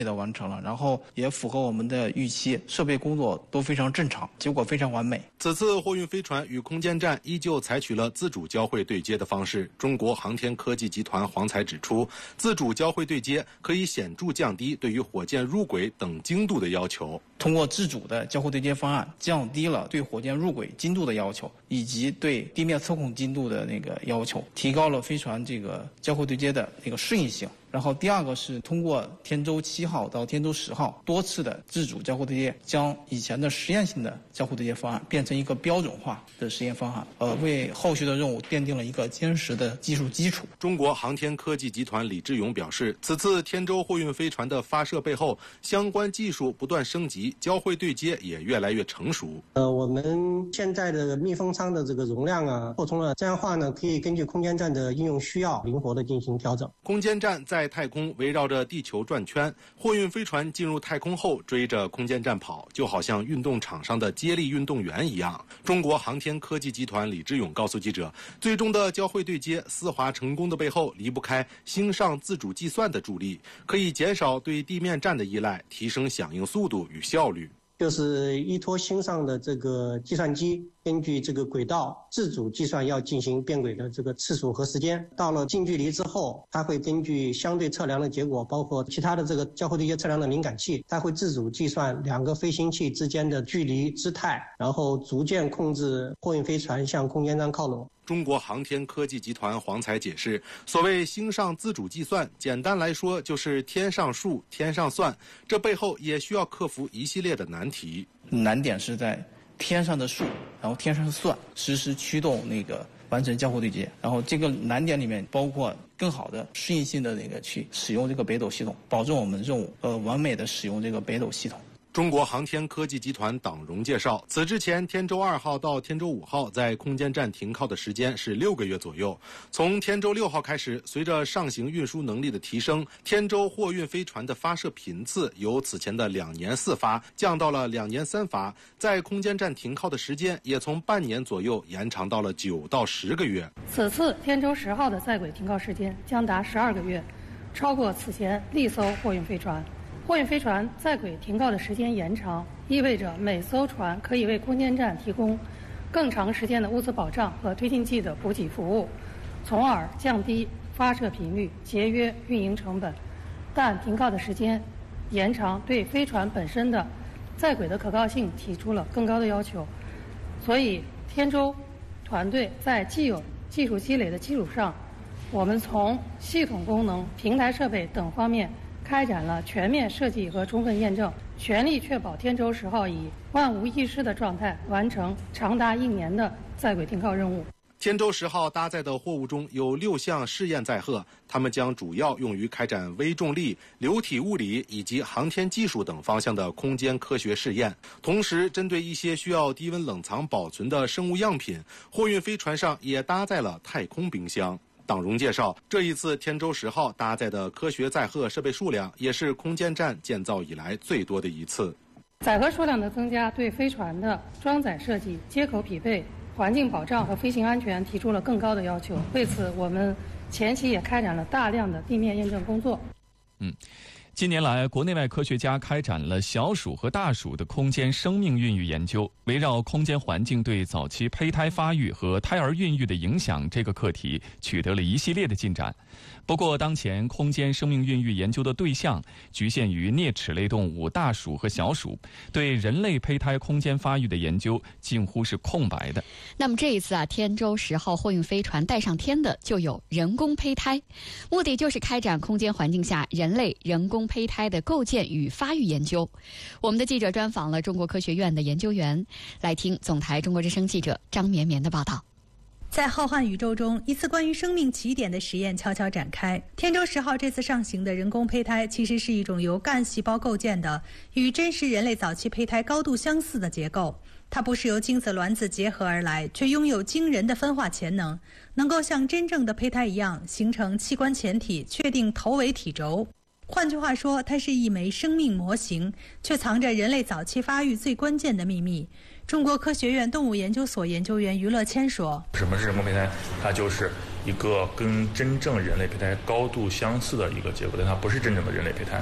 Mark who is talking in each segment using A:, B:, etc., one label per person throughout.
A: 的完成了，然后也符合我们的预期，设备工作都非常正常，结果非常完美。
B: 此次货运飞船与空间站依旧采取了自主交会对接的方式。中国航天科技集团黄才指出，自主交会对接可以显著降低对于火箭入轨等精度的要求。
A: 通过自主的交会对接方案，降低了对火箭入轨精度的要求，以及对地面测控精度的要求，提高了飞船交会对接的适应性。然后第二个是通过天舟7号到天舟10号多次的自主交会对接，将以前的实验性的交会对接方案变成一个标准化的实验方案，为后续的任务奠定了一个坚实的技术基础。
B: 中国航天科技集团李志勇表示，此次天舟货运飞船的发射背后，相关技术不断升级，交会对接也越来越成熟。
C: 我们现在的密封舱的容量扩充了，这样的话呢，可以根据空间站的应用需要，灵活的进行调整。
B: 空间站在太空围绕着地球转圈，货运飞船进入太空后追着空间站跑，就好像运动场上的接力运动员一样。中国航天科技集团李志勇告诉记者，最终的交会对接丝滑成功的背后，离不开星上自主计算的助力，可以减少对地面站的依赖，提升响应速度与效率。
C: 就是依托星上的计算机，根据轨道自主计算要进行变轨的次数和时间。到了近距离之后，它会根据相对测量的结果，包括其他的交会对接测量的敏感器，它会自主计算2个飞行器之间的距离姿态，然后逐渐控制货运飞船向空间站靠拢。
B: 中国航天科技集团黄才解释，所谓星上自主计算，简单来说就是天上数天上算，这背后也需要克服一系列的难题。
A: 难点是在天上的数，然后天上的算，实时驱动完成交会对接。然后这个难点里面包括更好的适应性的去使用北斗系统，保证我们任务完美的使用北斗系统。
B: 中国航天科技集团党荣介绍，此之前天舟2号到天舟5号在空间站停靠的时间是6个月左右。从天舟6号开始，随着上行运输能力的提升，天舟货运飞船的发射频次由此前的2年4发降到了2年3发，在空间站停靠的时间也从半年左右延长到了9到10个月。
D: 此次天舟10号的在轨停靠时间将达12个月，超过此前历艘货运飞船。货运飞船在轨停靠的时间延长，意味着每艘船可以为空间站提供更长时间的物资保障和推进剂的补给服务，从而降低发射频率，节约运营成本。但停靠的时间延长对飞船本身的在轨的可靠性提出了更高的要求，所以天舟团队在既有技术积累的基础上，我们从系统功能、平台设备等方面开展了全面设计和充分验证，全力确保天舟10号以万无一失的状态完成长达1年的在轨停靠任务。
B: 天舟10号搭载的货物中有6项试验载荷，它们将主要用于开展微重力、流体物理以及航天技术等方向的空间科学试验。同时，针对一些需要低温冷藏保存的生物样品，货运飞船上也搭载了太空冰箱。党荣介绍，这一次天舟10号搭载的科学载荷设备数量也是空间站建造以来最多的一次。
D: 载荷数量的增加对飞船的装载设计、接口匹配、环境保障和飞行安全提出了更高的要求。为此，我们前期也开展了大量的地面验证工作。
E: 近年来，国内外科学家开展了小鼠和大鼠的空间生命孕育研究，围绕空间环境对早期胚胎发育和胎儿孕育的影响这个课题，取得了一系列的进展。不过，当前空间生命孕育研究的对象局限于啮齿类动物大鼠和小鼠，对人类胚胎空间发育的研究近乎是空白的。
F: 那么这一次天舟10号货运飞船带上天的就有人工胚胎，目的就是开展空间环境下人类人工胚胎的构建与发育研究。我们的记者专访了中国科学院的研究员，来听总台中国之声记者张绵绵的报道。
G: 在浩瀚宇宙中，一次关于生命起点的实验悄悄展开。天舟10号这次上行的人工胚胎，其实是一种由干细胞构建的、与真实人类早期胚胎高度相似的结构。它不是由精子卵子结合而来，却拥有惊人的分化潜能，能够像真正的胚胎一样形成器官前体，确定头尾体轴。换句话说，它是一枚生命模型，却藏着人类早期发育最关键的秘密。中国科学院动物研究所研究员于乐谦说：
H: 什么是人工胚胎？它就是一个跟真正人类胚胎高度相似的一个结构，但它不是真正的人类胚胎。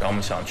H: 然后我们想